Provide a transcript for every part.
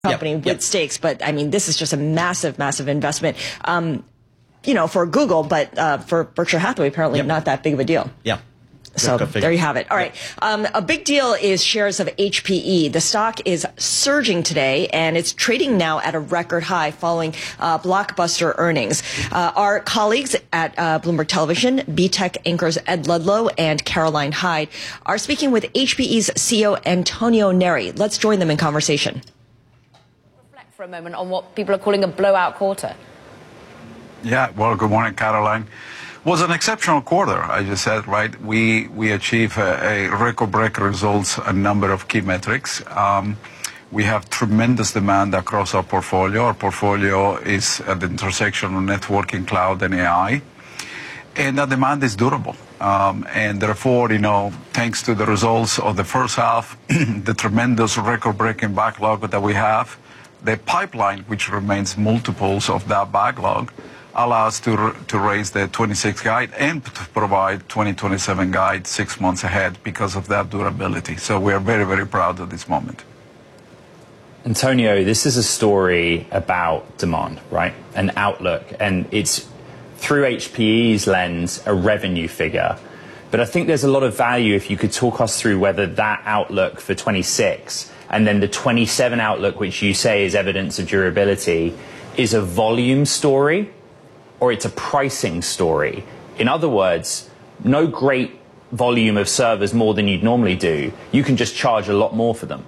company with stakes, but I mean, this is just a massive, massive investment, for Google, but for Berkshire Hathaway, apparently not that big of a deal. Yeah. So there you have it. All right. A big deal is shares of HPE. The stock is surging today, and it's trading now at a record high following blockbuster earnings. Our colleagues at Bloomberg Television, BTech anchors Ed Ludlow and Caroline Hyde, are speaking with HPE's CEO Antonio Neri. Let's join them in conversation. Reflect for a moment on what people are calling a blowout quarter. Yeah, well, good morning, Caroline. Was an exceptional quarter, I just said, right? We achieved a record-breaking results, a number of key metrics. We have tremendous demand across our portfolio. Our portfolio is at the intersection of networking, cloud, and AI. And that demand is durable. And therefore, thanks to the results of the first half, the tremendous record-breaking backlog that we have, the pipeline, which remains multiples of that backlog, allow us to raise the 26 guide and to provide 2027 guide 6 months ahead because of that durability. So we are very, very proud of this moment. Antonio, this is a story about demand, right? An outlook. And it's through HPE's lens, a revenue figure. But I think there's a lot of value if you could talk us through whether that outlook for 26 and then the 27 outlook, which you say is evidence of durability, is a volume story or it's a pricing story. In other words, no great volume of servers more than you'd normally do. You can just charge a lot more for them.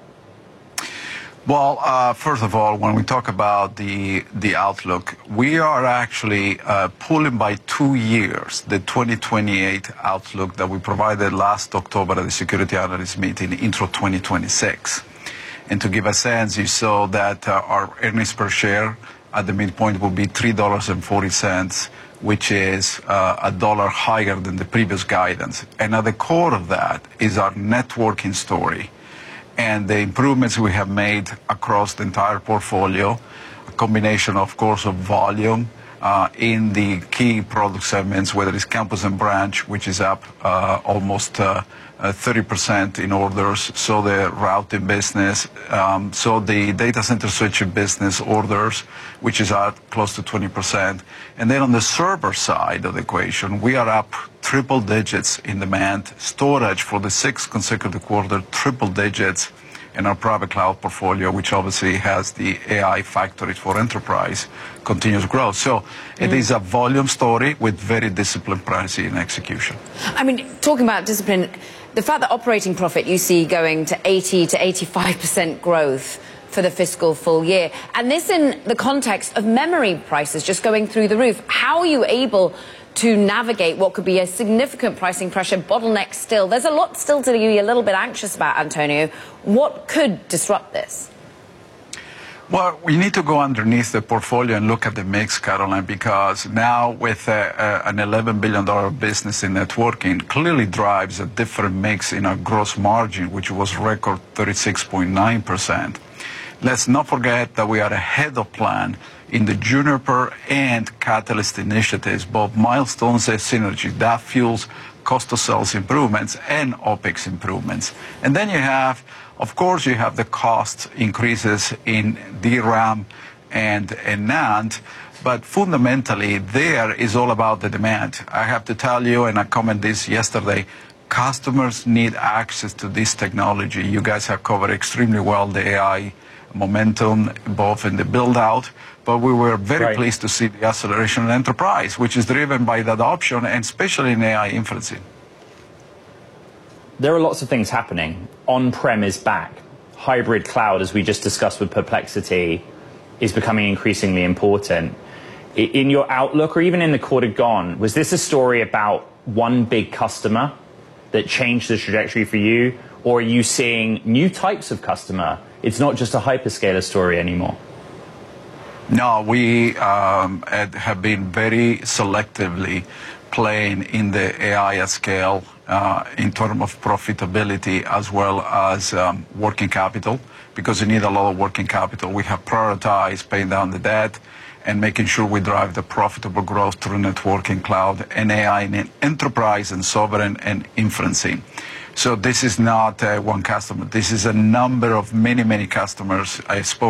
Well, first of all, when we talk about the outlook, we are actually pulling by 2 years the 2028 outlook that we provided last October at the Security Analyst Meeting, Intro 2026. And to give a sense, you saw that our earnings per share at the midpoint will be $3.40, which is $1 higher than the previous guidance. And at the core of that is our networking story and the improvements we have made across the entire portfolio, a combination, of course, of volume in the key product segments, whether it's campus and branch, which is up almost 30% in orders, so the routing business, so the data center switching business orders, which is up close to 20%. And then on the server side of the equation, we are up triple digits in demand. Storage for the 6th consecutive quarter, triple digits in our private cloud portfolio, which obviously has the AI factories for enterprise, continuous growth. So it is a volume story with very disciplined pricing and execution. I mean, talking about discipline, the fact that operating profit you see going to 80 to 85% growth for the fiscal full year, and this in the context of memory prices just going through the roof. How are you able to navigate what could be a significant pricing pressure bottleneck still? There's a lot still to be a little bit anxious about, Antonio. What could disrupt this? Well, we need to go underneath the portfolio and look at the mix, Caroline, because now with an $11 billion business in networking clearly drives a different mix in our gross margin, which was record 36.9%. Let's not forget that we are ahead of plan in the Juniper and Catalyst initiatives, both milestones and synergy. That fuels cost of sales improvements and OPEX improvements. And then you have, of course, you have the cost increases in DRAM and NAND, but fundamentally there is all about the demand. I have to tell you, and I commented this yesterday, customers need access to this technology. You guys have covered extremely well the AI momentum, both in the build-out, but we were very pleased to see the acceleration in enterprise, which is driven by the adoption and especially in AI inferencing. There are lots of things happening. On-prem is back. Hybrid cloud, as we just discussed with Perplexity, is becoming increasingly important. In your outlook, or even in the quarter gone, was this a story about one big customer that changed the trajectory for you? Or are you seeing new types of customer? It's not just a hyperscaler story anymore. No, we have been very selectively playing in the AI at scale in terms of profitability as well as working capital, because you need a lot of working capital. We have prioritized paying down the debt and making sure we drive the profitable growth through networking, cloud, and AI in enterprise and sovereign and inferencing. So this is not one customer. This is a number of many customers. I spoke